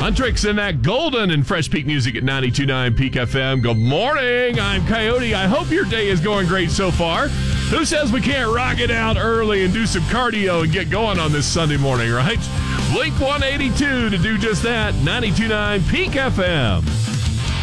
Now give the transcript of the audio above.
Huntrix and that Golden and Fresh Peak Music at 92.9 Peak FM. Good morning. I'm Coyote. I hope your day is going great so far. Who says we can't rock it out early and do some cardio and get going on this Sunday morning, right? Blink 182 to do just that. 92.9 Peak FM.